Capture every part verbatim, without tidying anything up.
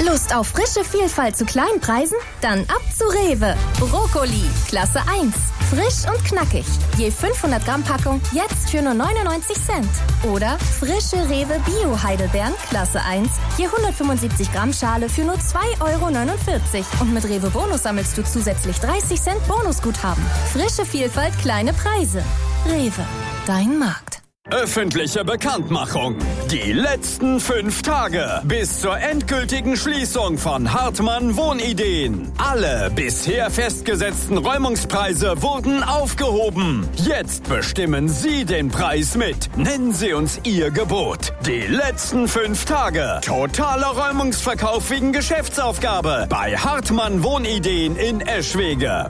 Lust auf frische Vielfalt zu kleinen Preisen? Dann ab zu Rewe. Brokkoli, Klasse eins. Frisch und knackig. Je fünfhundert Gramm Packung, jetzt für nur neunundneunzig Cent. Oder frische Rewe Bio-Heidelbeeren, Klasse eins. Je hundertfünfundsiebzig Gramm Schale für nur zwei Euro neunundvierzig. Und mit Rewe Bonus sammelst du zusätzlich dreißig Cent Bonusguthaben. Frische Vielfalt, kleine Preise. Rewe, dein Markt. Öffentliche Bekanntmachung. Die letzten fünf Tage bis zur endgültigen Schließung von Hartmann Wohnideen. Alle bisher festgesetzten Räumungspreise wurden aufgehoben. Jetzt bestimmen Sie den Preis mit. Nennen Sie uns Ihr Gebot. Die letzten fünf Tage. Totaler Räumungsverkauf wegen Geschäftsaufgabe bei Hartmann Wohnideen in Eschwege.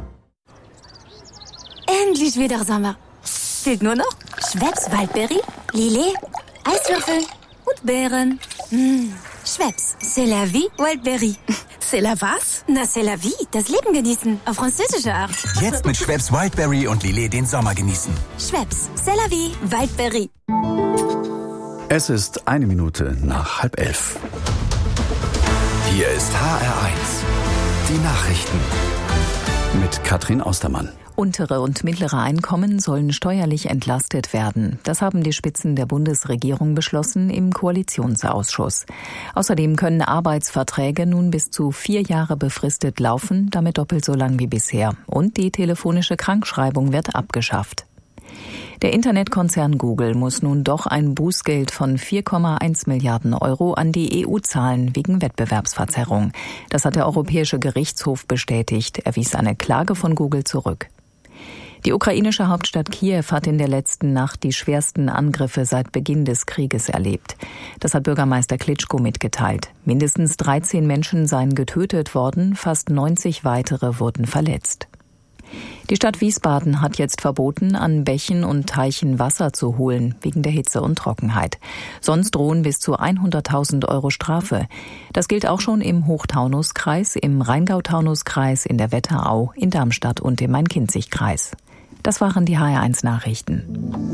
Endlich wieder Sommer. Fehlt nur noch Schweppes Waldberry, Lillet, Eiswürfel und Beeren. Mmh. Schweppes, c'est la vie, Waldberry. C'est la was? Na, c'est la vie, das Leben genießen, auf französische Art. Jetzt mit Schweppes Wildberry und Lillet den Sommer genießen. Schweppes, c'est la vie, Waldberry. Es ist eine Minute nach halb elf. Hier ist H R eins. Die Nachrichten. Mit Katrin Ostermann. Untere und mittlere Einkommen sollen steuerlich entlastet werden. Das haben die Spitzen der Bundesregierung beschlossen im Koalitionsausschuss. Außerdem können Arbeitsverträge nun bis zu vier Jahre befristet laufen, damit doppelt so lang wie bisher. Und die telefonische Krankschreibung wird abgeschafft. Der Internetkonzern Google muss nun doch ein Bußgeld von vier Komma eins Milliarden Euro an die E U zahlen wegen Wettbewerbsverzerrung. Das hat der Europäische Gerichtshof bestätigt. Er wies eine Klage von Google zurück. Die ukrainische Hauptstadt Kiew hat in der letzten Nacht die schwersten Angriffe seit Beginn des Krieges erlebt. Das hat Bürgermeister Klitschko mitgeteilt. Mindestens dreizehn Menschen seien getötet worden, fast neunzig weitere wurden verletzt. Die Stadt Wiesbaden hat jetzt verboten, an Bächen und Teichen Wasser zu holen, wegen der Hitze und Trockenheit. Sonst drohen bis zu hunderttausend Euro Strafe. Das gilt auch schon im Hochtaunuskreis, im Rheingau-Taunus-Kreis, in der Wetterau, in Darmstadt und im Main-Kinzig-Kreis. Das waren die H R eins Nachrichten.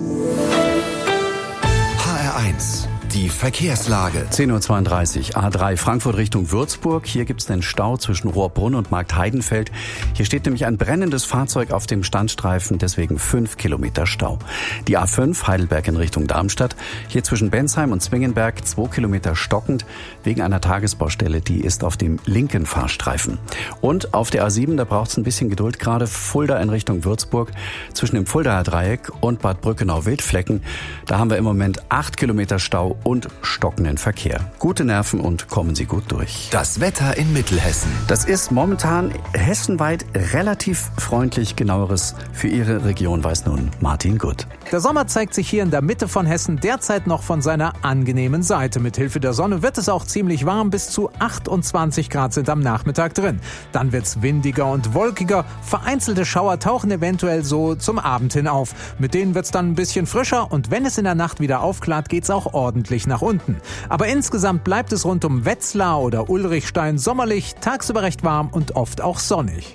H R eins. Die Verkehrslage. zehn Uhr zweiunddreißig, A drei Frankfurt Richtung Würzburg. Hier gibt's den Stau zwischen Rohrbrunn und Marktheidenfeld. Hier steht nämlich ein brennendes Fahrzeug auf dem Standstreifen, deswegen fünf Kilometer Stau. Die A fünf Heidelberg in Richtung Darmstadt. Hier zwischen Bensheim und Zwingenberg zwei Kilometer stockend wegen einer Tagesbaustelle. Die ist auf dem linken Fahrstreifen. Und auf der A sieben, da braucht's ein bisschen Geduld gerade. Fulda in Richtung Würzburg zwischen dem Fuldaer Dreieck und Bad Brückenau-Wildflecken. Da haben wir im Moment acht Kilometer Stau und stockenden Verkehr. Gute Nerven und kommen Sie gut durch. Das Wetter in Mittelhessen. Das ist momentan hessenweit relativ freundlich. Genaueres für Ihre Region weiß nun Martin Gutt. Der Sommer zeigt sich hier in der Mitte von Hessen derzeit noch von seiner angenehmen Seite. Mit Hilfe der Sonne wird es auch ziemlich warm. Bis zu achtundzwanzig Grad sind am Nachmittag drin. Dann wird's windiger und wolkiger. Vereinzelte Schauer tauchen eventuell so zum Abend hin auf. Mit denen wird's dann ein bisschen frischer. Und wenn es in der Nacht wieder aufklart, geht's auch ordentlich nach unten. Aber insgesamt bleibt es rund um Wetzlar oder Ulrichstein sommerlich, tagsüber recht warm und oft auch sonnig.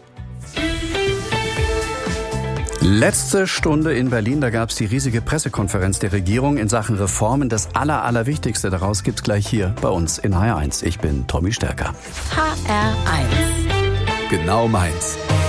Letzte Stunde in Berlin, da gab es die riesige Pressekonferenz der Regierung in Sachen Reformen. Das Aller, Allerwichtigste daraus gibt's gleich hier bei uns in H R eins. Ich bin Tommy Stärker. H R eins. Genau meins.